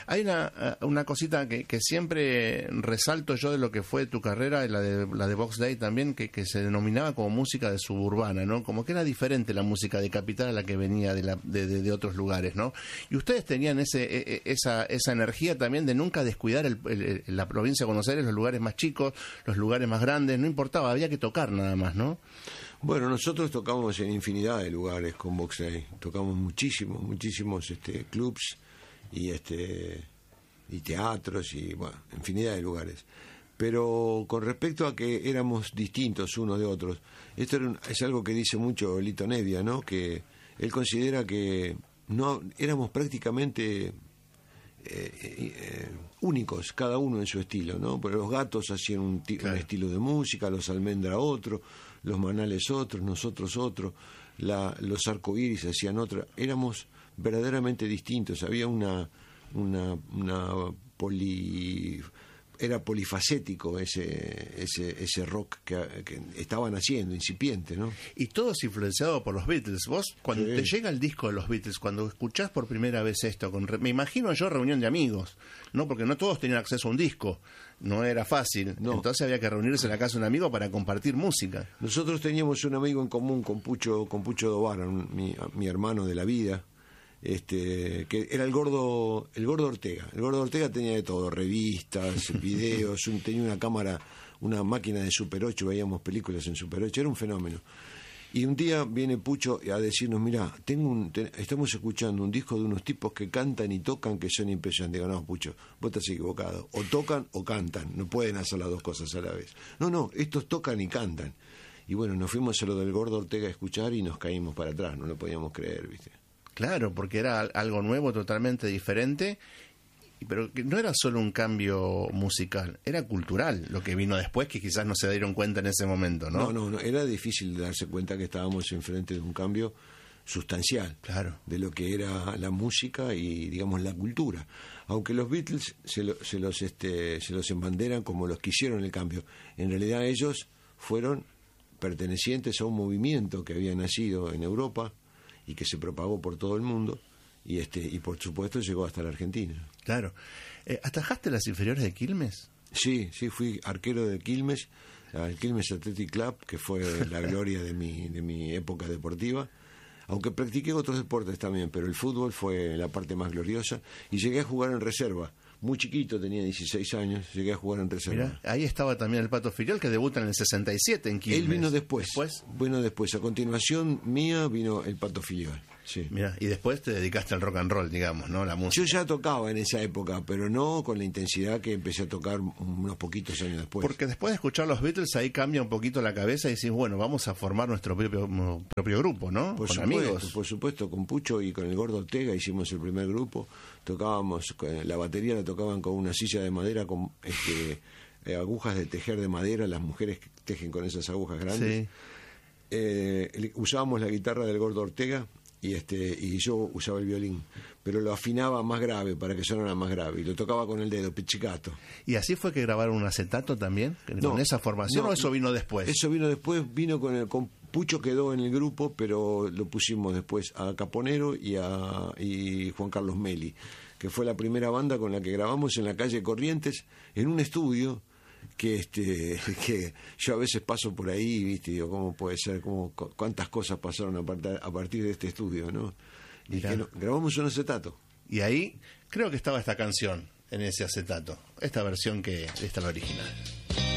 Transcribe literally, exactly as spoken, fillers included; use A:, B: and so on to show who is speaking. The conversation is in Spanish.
A: Hay una, una cosita que, que siempre resalto yo de lo que fue tu carrera, la de, la de Box Day también, que, que se denominaba como música de suburbana, ¿no? Como que era diferente la música de capital a la que venía de, la, de, de, de otros lugares, ¿no? Y ustedes tenían ese esa, esa energía también de nunca descuidar el, el, la provincia de Buenos Aires, los lugares más chicos, los lugares más grandes, no importaba, había que tocar nada más, ¿no?
B: Bueno, nosotros tocamos en infinidad de lugares con Box Day, tocamos muchísimos, muchísimos este, clubs y este y teatros y bueno, infinidad de lugares. Pero con respecto a que éramos distintos unos de otros, esto era un, es algo que dice mucho Lito Nebbia, ¿no? Que él considera que no éramos prácticamente Eh, eh, únicos, cada uno en su estilo, ¿no? Pero los Gatos hacían un, claro. un estilo de música, los Almendra otro, los Manales otros, nosotros otro, la, los Arcoíris hacían otra. Éramos verdaderamente distintos, había una una, una poli era polifacético ese ese ese rock que, que estaban haciendo, incipiente, ¿no?
A: Y todos influenciados por los Beatles. Vos, cuando sí. te llega el disco de los Beatles, cuando escuchás por primera vez esto, con me imagino yo reunión de amigos, ¿no? Porque no todos tenían acceso a un disco, no era fácil, no. Entonces había que reunirse en la casa de un amigo para compartir música.
B: Nosotros teníamos un amigo en común con Pucho, con Pucho Dobar, mi, mi hermano de la vida, este que era el gordo el gordo Ortega. El gordo Ortega tenía de todo, revistas, videos, un, tenía una cámara, una máquina de Super ocho, veíamos películas en Super ocho, era un fenómeno. Y un día viene Pucho a decirnos, mirá, tengo un, te, estamos escuchando un disco de unos tipos que cantan y tocan que son impresionantes. Digo, no, Pucho, vos estás equivocado, o tocan o cantan, no pueden hacer las dos cosas a la vez. No, no, estos tocan y cantan. Y bueno, nos fuimos a lo del gordo Ortega a escuchar y nos caímos para atrás, no lo podíamos creer, ¿viste?
A: Claro, porque era algo nuevo, totalmente diferente, pero que no era solo un cambio musical, era cultural lo que vino después, que quizás no se dieron cuenta en ese momento, ¿no?
B: No, no, no, era difícil darse cuenta que estábamos enfrente de un cambio sustancial,
A: claro,
B: de lo que era la música y, digamos, la cultura. Aunque los Beatles se, lo, se los este, se los embanderan como los que hicieron el cambio, en realidad ellos fueron pertenecientes a un movimiento que había nacido en Europa y que se propagó por todo el mundo y este y por supuesto llegó hasta la Argentina.
A: Claro. Eh, ¿Atajaste las inferiores de Quilmes?
B: Sí, sí, fui arquero de Quilmes, al Quilmes Athletic Club, que fue la gloria de mi de mi época deportiva, aunque practiqué otros deportes también, pero el fútbol fue la parte más gloriosa y llegué a jugar en reserva. Muy chiquito, tenía dieciséis años, llegué a jugar en reserva.
A: Mirá, ahí estaba también el Pato Filiol, que debuta en el sesenta y siete en Quilmes.
B: Él vino después.
A: ¿Después?
B: Vino después. A continuación mía vino el Pato Filiol. Sí.
A: Mira, y después te dedicaste al rock and roll, digamos, ¿no? La música.
B: Yo ya tocaba en esa época, pero no con la intensidad que empecé a tocar unos poquitos años después.
A: Porque después de escuchar los Beatles, ahí cambia un poquito la cabeza y decís, bueno, vamos a formar nuestro propio, propio grupo, ¿no?
B: Por
A: con
B: supuesto,
A: amigos.
B: Por supuesto, con Pucho y con el Gordo Ortega hicimos el primer grupo. Tocábamos, la batería la tocaban con una silla de madera con este, eh, agujas de tejer de madera, las mujeres tejen con esas agujas grandes.
A: Sí.
B: Eh, usábamos la guitarra del Gordo Ortega y este y yo usaba el violín, pero lo afinaba más grave para que sonara más grave y lo tocaba con el dedo, pizzicato.
A: ¿Y así fue que grabaron un acetato también?
B: No,
A: ¿Con esa formación
B: no,
A: o eso vino después?
B: Eso vino después, vino con el con Pucho quedó en el grupo, pero lo pusimos después a Caponero y a y Juan Carlos Meli, que fue la primera banda con la que grabamos en la calle Corrientes, en un estudio que este que yo a veces paso por ahí, viste, digo, cómo puede ser, cómo cuántas cosas pasaron a, part a partir de este estudio, ¿no? Y
A: Mirá.
B: que no, grabamos un acetato.
A: Y ahí creo que estaba esta canción en ese acetato, esta versión que esta es la original.